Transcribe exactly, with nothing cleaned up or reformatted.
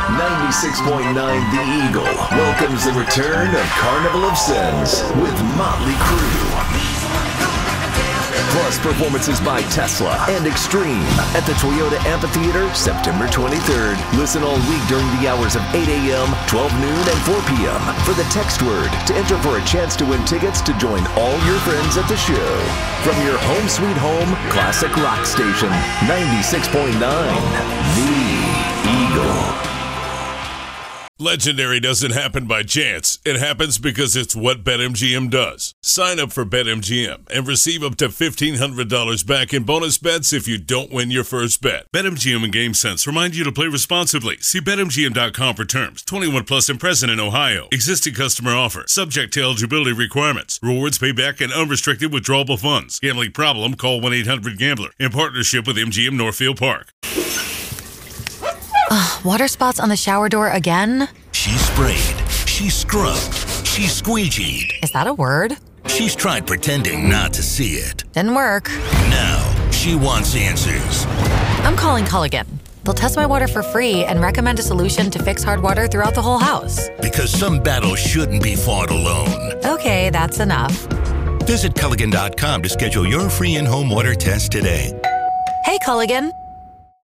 ninety-six point nine The Eagle welcomes the return of Carnival of Sins with Motley Crue. Plus performances by Tesla and Extreme at the Toyota Amphitheater September twenty-third. Listen all week during the hours of eight a.m., twelve noon, and four p.m. for the text word to enter for a chance to win tickets to join all your friends at the show. From your home sweet home classic rock station, ninety-six point nine The Eagle. Legendary doesn't happen by chance. It happens because it's what BetMGM does. Sign up for BetMGM and receive up to fifteen hundred dollars back in bonus bets if you don't win your first bet. BetMGM and GameSense remind you to play responsibly. See Bet M G M dot com for terms. twenty-one plus and present in Ohio. Existing customer offer. Subject to eligibility requirements. Rewards payback and unrestricted withdrawable funds. Gambling problem? Call one eight hundred gambler. In partnership with M G M Northfield Park. Ugh, water spots on the shower door again? She sprayed. She scrubbed. She squeegeed. Is that a word? She's tried pretending not to see it. Didn't work. Now, she wants answers. I'm calling Culligan. They'll test my water for free and recommend a solution to fix hard water throughout the whole house. Because some battles shouldn't be fought alone. Okay, that's enough. Visit Culligan dot com to schedule your free in-home water test today. Hey, Culligan.